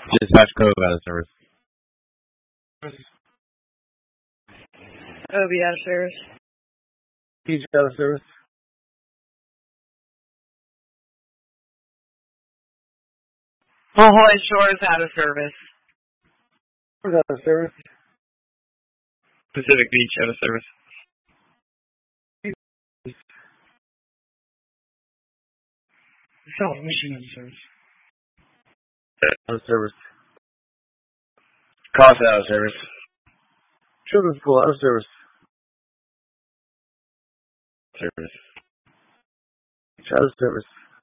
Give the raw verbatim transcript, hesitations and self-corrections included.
Dispatch Cove out of service. O B out of service. P J out of service. Ahoy Shores out of service. Out of service. Pacific Beach out of service. South Michigan out of service. Out of service. Costa out of service. Children's School out of service. Service. Out of service.